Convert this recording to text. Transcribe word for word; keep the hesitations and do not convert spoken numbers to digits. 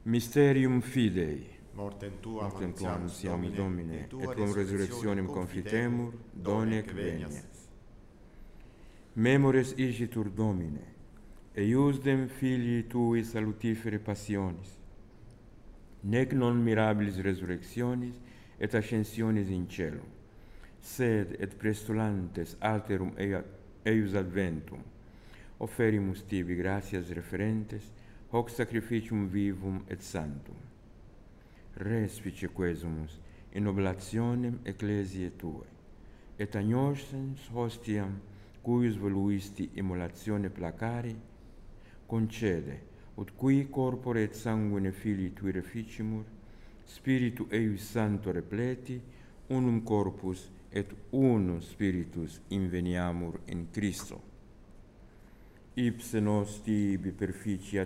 Mysterium Fidei. Mortem Tuam Mortem Tuam annunciamus, annunciamus, Domine, et Tuam resurrectionem confitemur, donec venias. Memores igitur, Domine, eiusdem filii Tui salutifere passionis, nec non mirabilis resurrectionis et ascensionis in cielo, sed et prestulantes alterum eius adventum, offerimus tibi gratias referentes, hoc sacrificium vivum et sanctum. Respice quesumus in oblationem ecclesiae Tuae, et agnoscens hostiam, cuius voluisti immolatione placari, concede, ut qui corpore et sanguine Filii Tui reficimur, Spiritu eius Sancto repleti, unum corpus et unus Spiritus inveniamur in Christo. Ipse nos tibi perficia